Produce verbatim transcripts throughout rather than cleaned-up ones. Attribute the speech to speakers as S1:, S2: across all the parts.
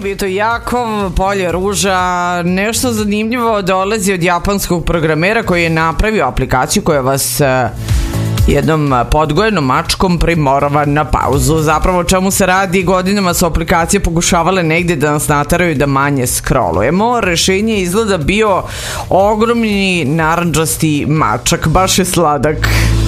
S1: Bito Jakov, Polje ruža. Nešto zanimljivo dolazi od japanskog programera koji je napravio aplikaciju koja vas jednom podgojenom mačkom primorava na pauzu. Zapravo o čemu se radi, godinama su aplikacije pokušavale negde da nas nataraju da manje scrollujemo. Rešenje izgleda bio ogromni narandžasti mačak, baš je sladak.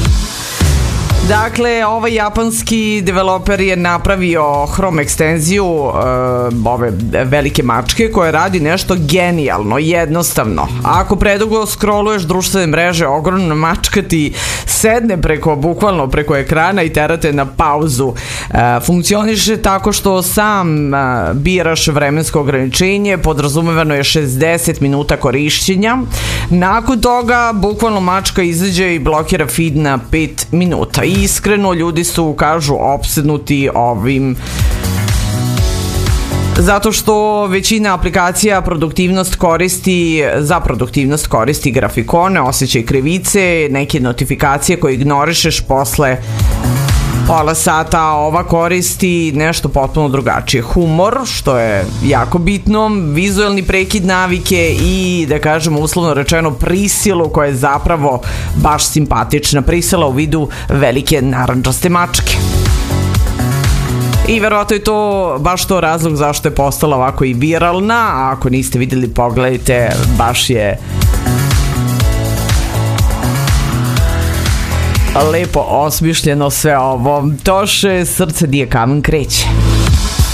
S1: Dakle, ovaj japanski developer je napravio Chrome ekstenziju uh, ove velike mačke koja radi nešto genijalno, jednostavno. Ako predugo scrolluješ društvene mreže, ogromna mačka ti sedne preko, bukvalno preko ekrana i terate na pauzu. Uh, funkcioniše tako što sam uh, biraš vremensko ograničenje, podrazumevano je šezdeset minuta korišćenja. Nakon toga, bukvalno mačka izađe i blokira feed na pet minuta. Iskreno, ljudi su, kažu, opsednuti ovim zato što većina aplikacija produktivnost koristi, za produktivnost koristi grafikone, osjećaj krivice, neke notifikacije koje ignorišeš posle pola sata, a ova koristi nešto potpuno drugačije. Humor, što je jako bitno, vizuelni prekid navike i, da kažemo uslovno rečeno, prisilu koja je zapravo baš simpatična. Prisila u vidu velike narandžaste mačke. I verovatno je to baš to razlog zašto je postala ovako i viralna, a ako niste videli, pogledajte, baš je lepo osmišljeno sve ovo. Toše, srce di je kamen kreće.